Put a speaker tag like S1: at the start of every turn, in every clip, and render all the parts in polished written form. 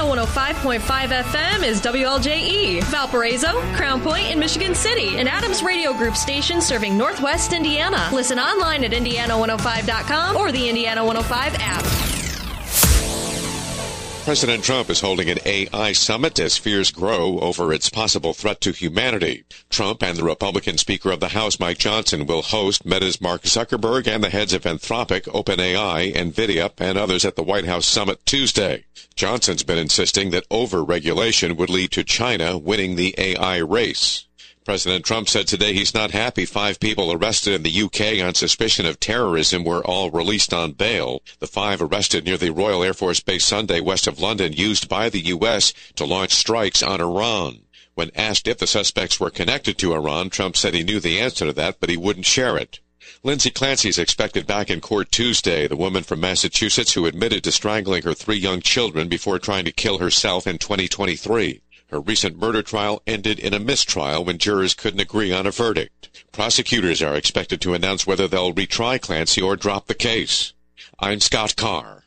S1: 105.5 FM is WLJE, Valparaiso, Crown Point, and Michigan City, an Adams Radio Group station serving Northwest Indiana. Listen online at Indiana105.com or the Indiana 105 app.
S2: President Trump is holding an AI summit as fears grow over its possible threat to humanity. Trump and the Republican Speaker of the House, Mike Johnson, will host Meta's Mark Zuckerberg and the heads of Anthropic, OpenAI, NVIDIA, and others at the White House summit Tuesday. Johnson's been insisting that over-regulation would lead to China winning the AI race. President Trump said today he's not happy 5 people arrested in the UK on suspicion of terrorism were all released on bail. The 5 arrested near the Royal Air Force Base Sunday west of London used by the U.S. to launch strikes on Iran. When asked if the suspects were connected to Iran, Trump said he knew the answer to that, but he wouldn't share it. Lindsay Clancy is expected back in court Tuesday, the woman from Massachusetts who admitted to strangling her 3 young children before trying to kill herself in 2023. Her recent murder trial ended in a mistrial when jurors couldn't agree on a verdict. Prosecutors are expected to announce whether they'll retry Clancy or drop the case. I'm Scott Carr.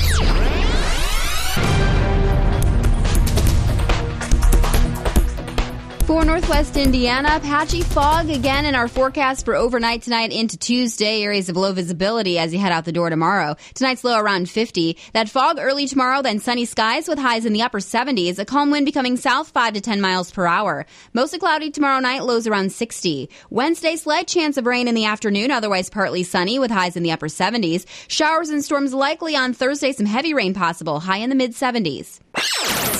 S3: For Northwest Indiana, patchy fog again in our forecast for overnight tonight into Tuesday. Areas of low visibility as you head out the door tomorrow. Tonight's low around 50. That fog early tomorrow, then sunny skies with highs in the upper 70s. A calm wind becoming south 5 to 10 miles per hour. Mostly cloudy tomorrow night, lows around 60. Wednesday, slight chance of rain in the afternoon, otherwise partly sunny with highs in the upper 70s. Showers and storms likely on Thursday, some heavy rain possible, high in the mid 70s.